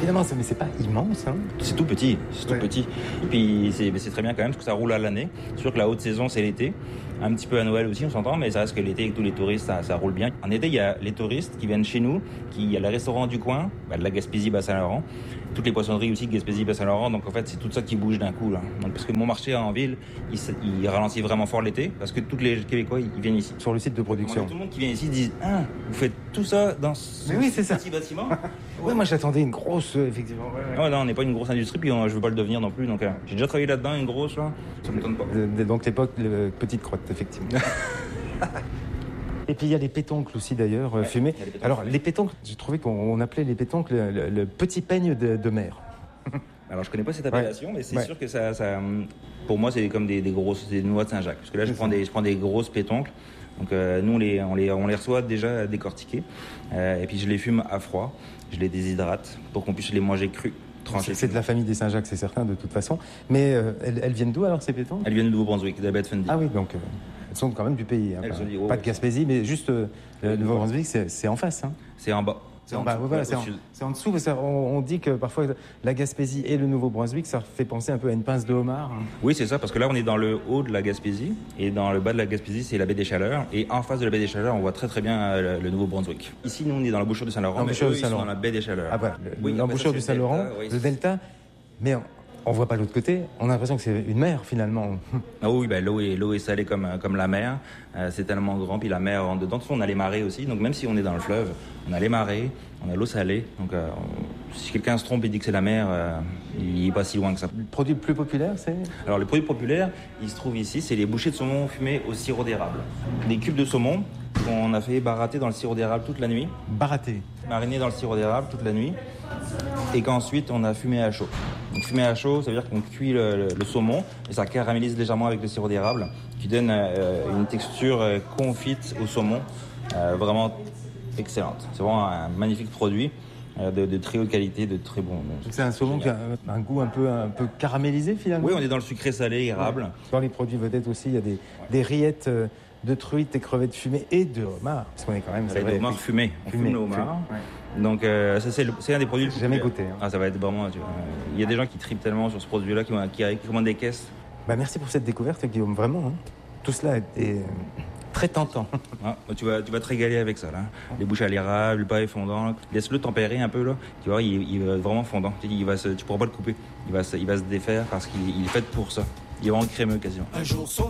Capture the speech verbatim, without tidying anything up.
évidemment, mais c'est pas immense. Hein. C'est tout petit, c'est ouais. tout petit. Et puis c'est, c'est très bien quand même, parce que ça roule à l'année. C'est sûr que la haute saison, c'est l'été. Un petit peu à Noël aussi, on s'entend, mais ça reste que l'été, avec tous les touristes, ça, ça roule bien. En été, il y a les touristes qui viennent chez nous, qui, il y a le restaurant du coin, bah, de la Gaspésie, Bas-Saint-Laurent, toutes les poissonneries aussi, Gaspésie, Bas-Saint-Laurent. Donc en fait, c'est tout ça qui bouge d'un coup, là. Donc, parce que mon marché en ville, il, il ralentit vraiment fort l'été, parce que tous les Québécois, ils viennent ici. Sur le site de production. Donc, tout le monde qui vient ici dit « Ah, vous faites tout ça dans ce mais oui, c'est petit ça. bâtiment ?» Oui, moi j'attendais une grosse, euh, effectivement. Ouais, ouais. Oh, non, on n'est pas une grosse industrie, puis on, je veux pas le devenir non plus. Donc, euh, j'ai déjà travaillé là-dedans, une grosse, là. Ça me m'étonne pas. De, donc l'époque, le, petite crotte, effectivement. Et puis il y a les pétoncles aussi d'ailleurs, ouais, fumés. Les Alors fumés. Les pétoncles, j'ai trouvé qu'on appelait les pétoncles le, le, le petit peigne de, de mer. Alors je connais pas cette appellation, ouais. mais c'est ouais. sûr que ça, ça, pour moi c'est comme des, des grosses des noix de Saint-Jacques. Parce que là je prends, des, je prends des grosses pétoncles. Donc euh, nous on les, on, les, on les reçoit déjà décortiqués. Euh, et puis je les fume à froid, je les déshydrate pour qu'on puisse les manger crus. C'est, c'est de la famille des Saint-Jacques, c'est certain, de toute façon. Mais euh, elles, elles viennent d'où alors ces pétoncles? Elles viennent de Nouveau-Brunswick, de la baie de Fundy. Ah oui, donc euh, elles sont quand même du pays. Hein, pas, dit, oh, pas de Gaspésie, mais juste euh, le Nouveau-Brunswick, c'est, c'est en face. Hein. C'est en bas. C'est en, bas, ouais, voilà, c'est, en, c'est en dessous. Parce on, on dit que parfois la Gaspésie et le Nouveau-Brunswick, ça fait penser un peu à une pince de homard. Hein. Oui, c'est ça, parce que là on est dans le haut de la Gaspésie et dans le bas de la Gaspésie, c'est la baie des Chaleurs. Et en face de la baie des Chaleurs, on voit très très bien le, le Nouveau-Brunswick. Ici, nous on est dans l'embouchure du Saint-Laurent, mais eux, ils sont dans la baie des Chaleurs. Ah voilà, le, oui, l'embouchure du Saint-Laurent, oui, le delta, mais on, on voit pas l'autre côté. On a l'impression que c'est une mer finalement. Ah oui, ben l'eau est l'eau est salée comme comme la mer. Euh, c'est tellement grand, puis la mer rentre dedans. On a les marées aussi, donc même si on est dans le fleuve, on a les marées, on a l'eau salée. Donc euh, on, si quelqu'un se trompe et dit que c'est la mer, euh, il est pas si loin que ça. Le produit le plus populaire, c'est? Alors les produits populaires, il se trouve ici, c'est les bouchées de saumon fumées au sirop d'érable. Des cubes de saumon qu'on a fait barater dans le sirop d'érable toute la nuit. Barater. Mariner dans le sirop d'érable toute la nuit, et qu'ensuite on a fumé à chaud. Donc fumé à chaud, ça veut dire qu'on cuit le, le, le saumon et ça caramélise légèrement avec le sirop d'érable, qui donne euh, une texture euh, confite au saumon, euh, vraiment excellente. C'est vraiment un magnifique produit euh, de, de très haute qualité, de très bon. bon c'est un saumon génial. Qui a un, un goût un peu, un peu caramélisé finalement. Oui, on est dans le sucré salé érable. Ouais. Dans les produits vedettes aussi, il y a des, ouais. des rillettes euh, de truites et crevettes fumées et de homard. Parce qu'on est quand même. C'est vrai, de homard fumé. On fumé, fume le homard. Ouais. Donc euh, ça, c'est, le, c'est un des produits. J'ai jamais goûté. Hein. Ah, ça va être vraiment. Tu vois, il y a des gens qui tripent tellement sur ce produit-là, qui, qui, qui commandent des caisses. Bah merci pour cette découverte, Guillaume. Vraiment, hein. Tout cela est très tentant. Ah, tu vas, tu vas te régaler avec ça là. Les bouches à l'érable, le pain fondant. Laisse-le tempérer un peu là. Tu vois, il, il va être vraiment fondant. Il va se, tu pourras pas le couper. Il va, se, il va se défaire parce qu'il il est fait pour ça. Il est vraiment crémeux quasiment. Un jour